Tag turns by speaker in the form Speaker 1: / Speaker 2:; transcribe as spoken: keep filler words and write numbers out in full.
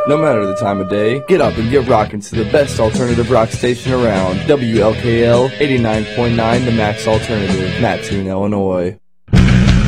Speaker 1: No matter the time of day, get up and get rockin' to the best alternative rock station around. W L K L eighty-nine point nine, the Max Alternative, Mattoon, Illinois.